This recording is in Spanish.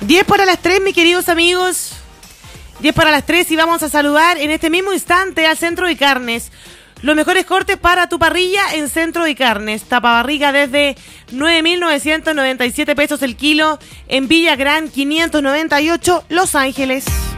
10 para las 3, mis queridos amigos. 10 para las 3 y vamos a saludar en este mismo instante al Centro de Carnes. Los mejores cortes para tu parrilla en Centro de Carnes. Tapabarriga desde 9.997 pesos el kilo. En Villa Gran, 598, Los Ángeles.